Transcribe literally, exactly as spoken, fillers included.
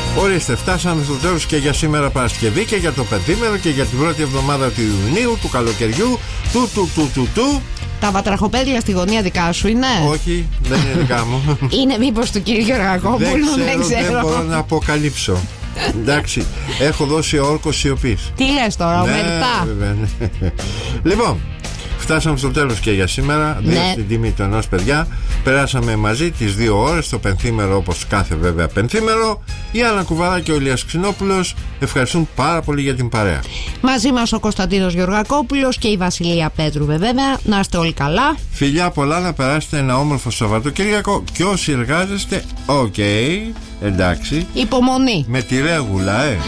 Ορίστε, φτάσαμε στο τέλος και για σήμερα Παρασκευή και για το πενθήμερο και για την πρώτη εβδομάδα του Ιουνίου, του καλοκαιριού, του του του του του. Τα βατραχοπέδια στη γωνία δικά σου είναι? Όχι, δεν είναι δικά μου. Είναι μήπως του κύριου Γεωργακόπουλου? Δεν, δεν ξέρω, δεν μπορώ να αποκαλύψω. Εντάξει, έχω δώσει όρκο σιωπής. Τι λες τώρα, ναι, ομερτά? βέβαια, ναι. Λοιπόν, φτάσαμε στο τέλος και για σήμερα. Δύο Ναι. στην τιμή του ενός, παιδιά. Περάσαμε μαζί τις δύο ώρες, το πενθήμερο όπως κάθε βέβαια πενθήμερο. Η Άννα Κουβαρά και ο Ηλίας Ξινόπουλος ευχαριστούν πάρα πολύ για την παρέα. Μαζί μας ο Κωνσταντίνος Γεωργακόπουλος και η Βασιλεία Πέτρου, βέβαια. Να είστε όλοι καλά. Φιλιά πολλά, να περάσετε ένα όμορφο Σαββατοκύριακο. Και όσοι εργάζεστε, οκ, okay, εντάξει. Υπομονή. Με τη ρέγουλα, ε.